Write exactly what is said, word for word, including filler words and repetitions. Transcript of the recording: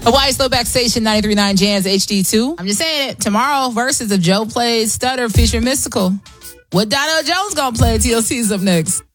Hawaii Slowback Station ninety-three point nine Jams H D two. I'm just saying it. Tomorrow, verses of Joe Plays Stutter featuring Mystical. What Donnell Jones gonna play? T L C's up next.